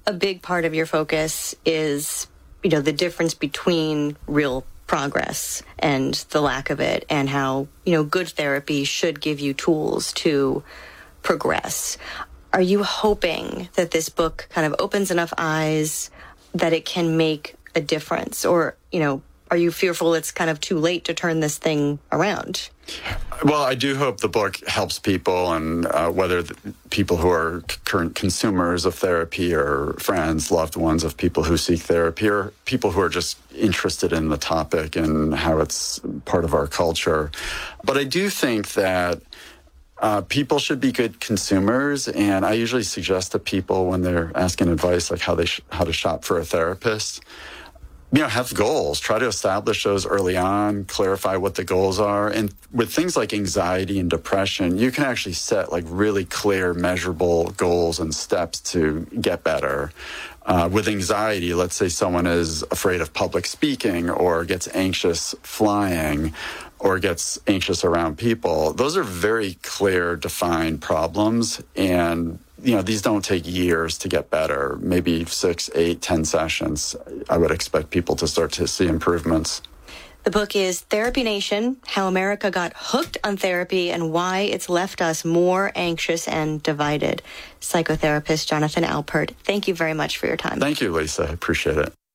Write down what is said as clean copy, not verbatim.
a big part of your focus is, the difference between real progress and the lack of it, and how, good therapy should give you tools to progress. Are you hoping that this book kind of opens enough eyes that it can make a difference? Or, are you fearful it's kind of too late to turn this thing around? Well, I do hope the book helps people, and whether people who are current consumers of therapy or friends, loved ones of people who seek therapy, or people who are just interested in the topic and how it's part of our culture. But I do think that people should be good consumers, and I usually suggest to people when they're asking advice, like how to shop for a therapist, have goals. Try to establish those early on, clarify what the goals are. And with things like anxiety and depression, you can actually set like really clear, measurable goals and steps to get better. With anxiety, let's say someone is afraid of public speaking or gets anxious flying or gets anxious around people. Those are very clear, defined problems. And these don't take years to get better. Maybe 6, 8, 10 sessions. I would expect people to start to see improvements. The book is Therapy Nation: How America Got Hooked on Therapy and Why It's Left Us More Anxious and Divided. Psychotherapist Jonathan Alpert, thank you very much for your time. Thank you, Lisa. I appreciate it.